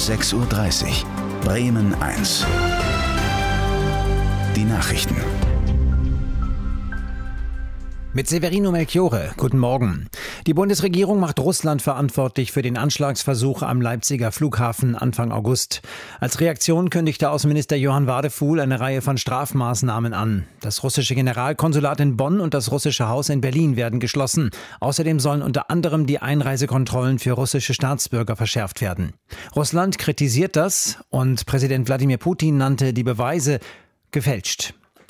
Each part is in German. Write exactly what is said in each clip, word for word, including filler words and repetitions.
sechs Uhr dreißig. Bremen eins. Die Nachrichten. Mit Severino Melchiorre. Guten Morgen. Die Bundesregierung macht Russland verantwortlich für den Anschlagsversuch am Leipziger Flughafen Anfang August. Als Reaktion kündigte Außenminister Johann Wadefuhl eine Reihe von Strafmaßnahmen an. Das russische Generalkonsulat in Bonn und das russische Haus in Berlin werden geschlossen. Außerdem sollen unter anderem die Einreisekontrollen für russische Staatsbürger verschärft werden. Russland kritisiert das und Präsident Wladimir Putin nannte die Beweise gefälscht.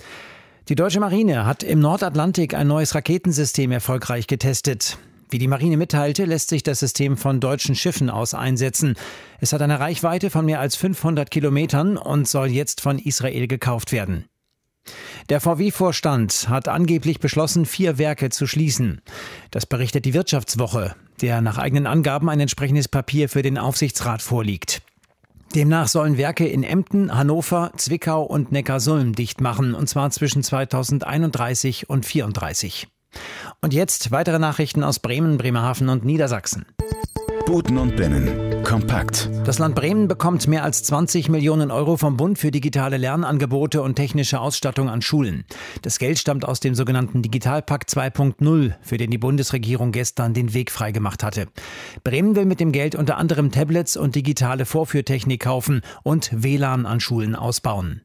Die deutsche Marine hat im Nordatlantik ein neues Raketensystem erfolgreich getestet. Wie die Marine mitteilte, lässt sich das System von deutschen Schiffen aus einsetzen. Es hat eine Reichweite von mehr als fünfhundert Kilometern und soll jetzt von Israel gekauft werden. Der V W-Vorstand hat angeblich beschlossen, vier Werke zu schließen. Das berichtet die Wirtschaftswoche, der nach eigenen Angaben ein entsprechendes Papier für den Aufsichtsrat vorliegt. Demnach sollen Werke in Emden, Hannover, Zwickau und Neckarsulm dicht machen, und zwar zwischen zweitausendeinunddreißig und vierunddreißig. Und jetzt weitere Nachrichten aus Bremen, Bremerhaven und Niedersachsen. Buten und Binnen. Kompakt. Das Land Bremen bekommt mehr als zwanzig Millionen Euro vom Bund für digitale Lernangebote und technische Ausstattung an Schulen. Das Geld stammt aus dem sogenannten Digitalpakt zwei Punkt null, für den die Bundesregierung gestern den Weg freigemacht hatte. Bremen will mit dem Geld unter anderem Tablets und digitale Vorführtechnik kaufen und W L A N an Schulen ausbauen.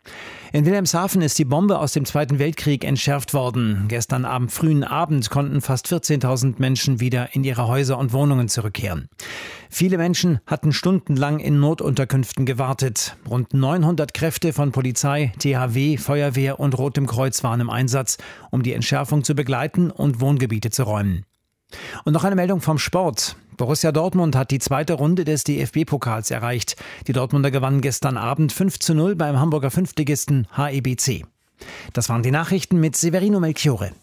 In Wilhelmshaven ist die Bombe aus dem Zweiten Weltkrieg entschärft worden. Gestern am frühen Abend konnten fast vierzehntausend Menschen wieder in ihre Häuser und Wohnungen zurückkehren. Viele Menschen hatten stundenlang in Notunterkünften gewartet. Rund neunhundert Kräfte von Polizei, T H W, Feuerwehr und Rotem Kreuz waren im Einsatz, um die Entschärfung zu begleiten und Wohngebiete zu räumen. Und noch eine Meldung vom Sport. Borussia Dortmund hat die zweite Runde des D F B-Pokals erreicht. Die Dortmunder gewannen gestern Abend fünf zu null beim Hamburger Fünftligisten H E B C. Das waren die Nachrichten mit Severino Melchiorre.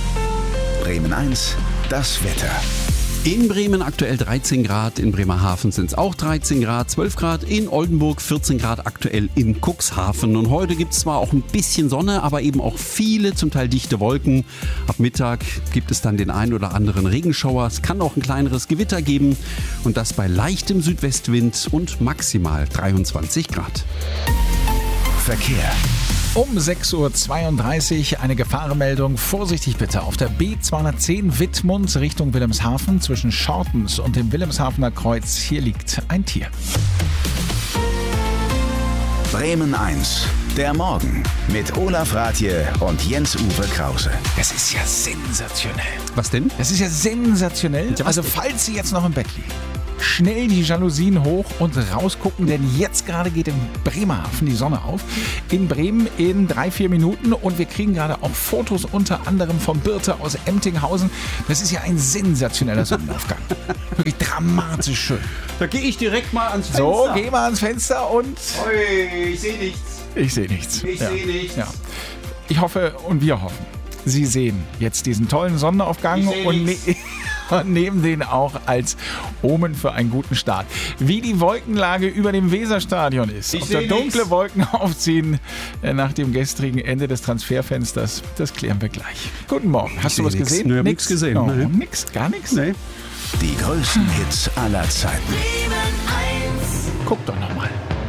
Bremen eins, das Wetter. In Bremen aktuell dreizehn Grad, in Bremerhaven sind es auch dreizehn Grad, zwölf Grad in Oldenburg, vierzehn Grad aktuell in Cuxhaven. Und heute gibt es zwar auch ein bisschen Sonne, aber eben auch viele, zum Teil dichte Wolken. Ab Mittag gibt es dann den einen oder anderen Regenschauer. Es kann auch ein kleineres Gewitter geben und das bei leichtem Südwestwind und maximal dreiundzwanzig Grad. Verkehr. Um sechs Uhr zweiunddreißig eine Gefahrenmeldung. Vorsichtig bitte auf der B zweihundertzehn Wittmund Richtung Wilhelmshaven zwischen Schortens und dem Wilhelmshavener Kreuz. Hier liegt ein Tier. Bremen eins, der Morgen mit Olaf Rathje und Jens-Uwe Krause. Es ist ja sensationell. Was denn? Es ist ja sensationell. Also falls Sie jetzt noch im Bett liegen, schnell die Jalousien hoch und rausgucken, denn jetzt gerade geht in Bremerhaven die Sonne auf. In Bremen in drei, vier Minuten und wir kriegen gerade auch Fotos unter anderem von Birte aus Emtinghausen. Das ist ja ein sensationeller Sonnenaufgang. Wirklich dramatisch schön. Da gehe ich direkt mal ans Fenster. So, geh mal ans Fenster und... Ui, ich sehe nichts. Ich sehe nichts. Ich ja. sehe nichts. Ja. Ich hoffe und wir hoffen, Sie sehen jetzt diesen tollen Sonnenaufgang und, ne und nehmen den auch als Omen für einen guten Start. Wie die Wolkenlage über dem Weserstadion ist, ich ob da dunkle nichts. Wolken aufziehen äh, nach dem gestrigen Ende des Transferfensters, das klären wir gleich. Guten Morgen. Hast Ich du was seh nix. gesehen? Nö, hab nix gesehen. Oh, Nee. nix, gar nichts? Nee. Die größten Hits aller Zeiten. Guck doch nochmal.